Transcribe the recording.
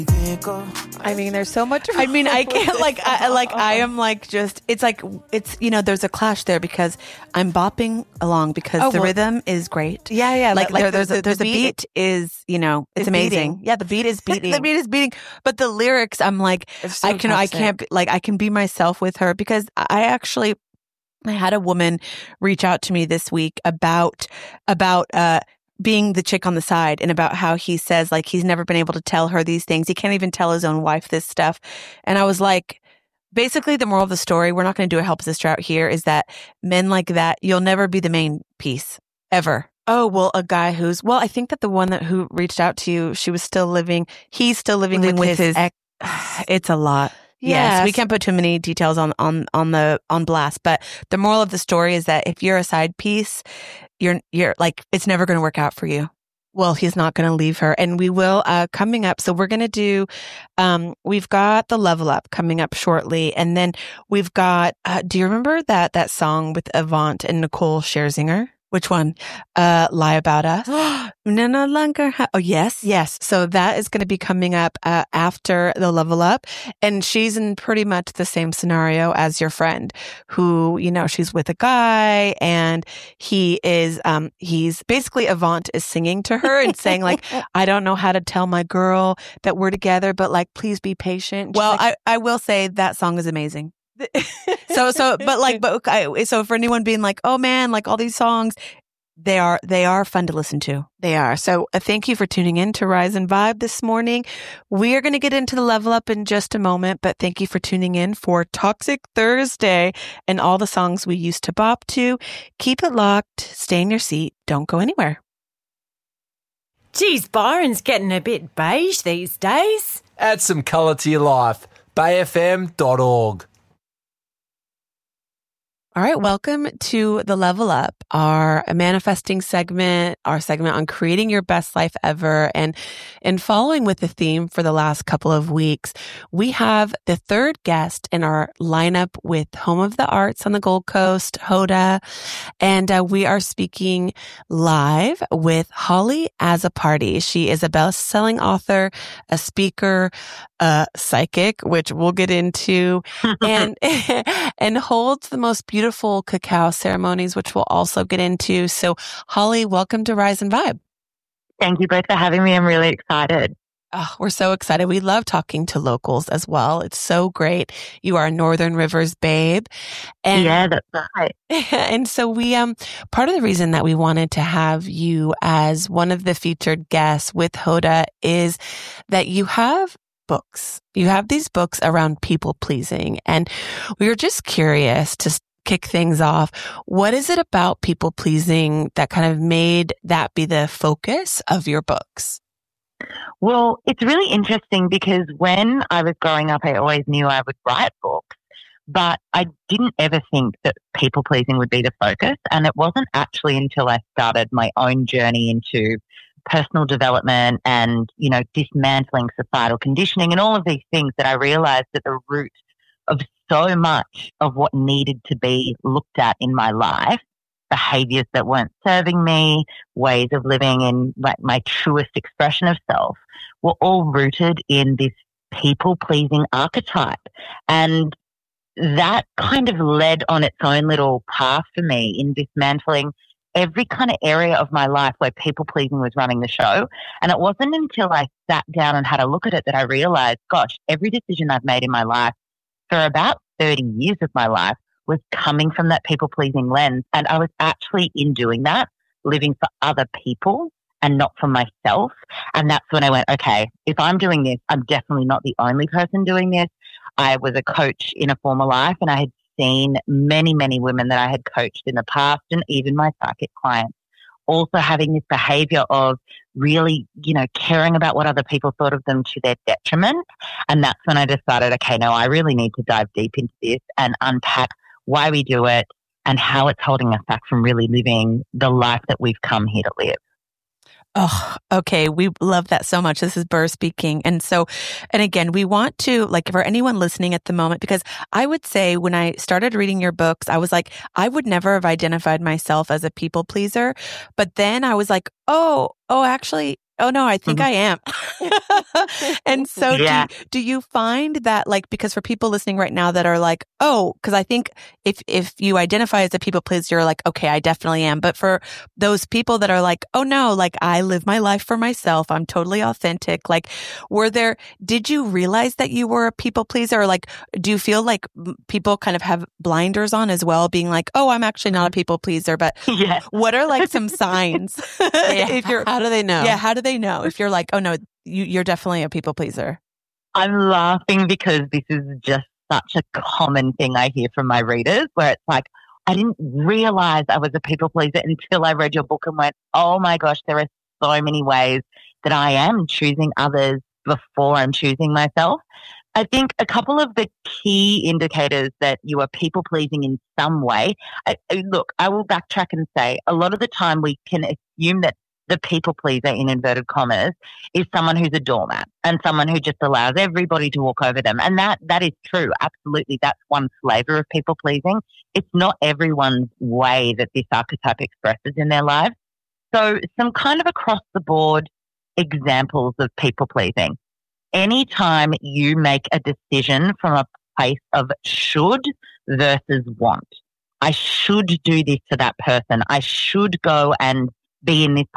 I mean, there's so much. I mean, I can't I am just, it's like, there's a clash there because I'm bopping along because the rhythm is great. Yeah. Like there's a beat is, it's amazing. Beating. Yeah, the beat is beating. The beat is beating. But the lyrics, I'm like, So I can be myself with her because I had a woman reach out to me this week about being the chick on the side and about how he says like he's never been able to tell her these things. He can't even tell his own wife this stuff. And I was like, basically the moral of the story, we're not going to do a help sister out here, is that men like that, you'll never be the main piece ever. Oh, well, a guy I think that the one who reached out to you, he's still living with his ex. It's a lot. Yes, we can't put too many details on blast, but the moral of the story is that if you're a side piece, you're like, it's never going to work out for you. Well, he's not going to leave her. And we will, coming up. So we're going to do, we've got the Level Up coming up shortly. And then we've got, do you remember that song with Avant and Nicole Scherzinger? Which one? Lie About Us. No longer. Oh, yes. So that is going to be coming up after the Level Up. And she's in pretty much the same scenario as your friend who, she's with a guy and he is, he's basically Avant is singing to her and saying like, I don't know how to tell my girl that we're together, but like, please be patient. Well, like, I will say that song is amazing. So for anyone being like, oh man, like all these songs, they are fun to listen to. They are. So thank you for tuning in to Rise and Vibe this morning. We are going to get into the Level Up in just a moment, but thank you for tuning in for Toxic Thursday and all the songs we used to bop to. Keep it locked. Stay in your seat. Don't go anywhere. Geez, Byron's getting a bit beige these days. Add some colour to your life. bayfm.org. All right, welcome to the Level Up, our manifesting segment, our segment on creating your best life ever. And following with the theme for the last couple of weeks, we have the third guest in our lineup with Home of the Arts on the Gold Coast, Hoda. And we are speaking live with Holly Azzopardi. She is a best-selling author, a speaker, a psychic, which we'll get into, and holds the most beautiful cacao ceremonies, which we'll also get into. So, Holly, welcome to Rise and Vibe. Thank you both for having me. I'm really excited. Oh, we're so excited. We love talking to locals as well. It's so great. You are a Northern Rivers babe. And, yeah, that's right. And so we, part of the reason that we wanted to have you as one of the featured guests with Hoda is that you have books. You have these books around people pleasing. And we were just curious to kick things off. What is it about people pleasing that kind of made that be the focus of your books? Well, it's really interesting because when I was growing up, I always knew I would write books, but I didn't ever think that people pleasing would be the focus. And it wasn't actually until I started my own journey into personal development and, dismantling societal conditioning and all of these things that I realized that the root of so much of what needed to be looked at in my life, behaviors that weren't serving me, ways of living in my truest expression of self, were all rooted in this people-pleasing archetype. And that kind of led on its own little path for me in dismantling every kind of area of my life where people-pleasing was running the show. And it wasn't until I sat down and had a look at it that I realized, gosh, every decision I've made in my life for about 30 years of my life was coming from that people-pleasing lens. And I was actually, in doing that, living for other people and not for myself. And that's when I went, okay, if I'm doing this, I'm definitely not the only person doing this. I was a coach in a former life and I had seen many, many women that I had coached in the past and even my psychic clients also having this behavior of really, caring about what other people thought of them to their detriment. And that's when I decided, okay, no, I really need to dive deep into this and unpack why we do it and how it's holding us back from really living the life that we've come here to live. Oh, okay. We love that so much. This is Burr speaking. And again, we want to, for anyone listening at the moment, because I would say when I started reading your books, I was like, I would never have identified myself as a people pleaser. But then I was like, actually, oh no, I think I am. And so Yeah. do you find that, like, because for people listening right now that are like, oh, because I think if you identify as a people pleaser, you're like, okay, I definitely am. But for those people that are like, oh no, like I live my life for myself, I'm totally authentic. Like, did you realize that you were a people pleaser? Or like, do you feel like people kind of have blinders on as well, being like, oh, I'm actually not a people pleaser, but Yeah. what are like some signs? If you're, How do they know? yeah, how do they know if you're like, oh no, you're definitely a people pleaser? I'm laughing because this is just such a common thing I hear from my readers where it's like, I didn't realize I was a people pleaser until I read your book and went, oh my gosh, there are so many ways that I am choosing others before I'm choosing myself. I think a couple of the key indicators that you are people pleasing in some way. Look, I will backtrack and say a lot of the time we can assume that the people pleaser, in inverted commas, is someone who's a doormat and someone who just allows everybody to walk over them. And that is true. Absolutely. That's one flavor of people pleasing. It's not everyone's way that this archetype expresses in their lives. So some kind of across the board examples of people pleasing. Anytime you make a decision from a place of should versus want, I should do this to that person. I should go and be in this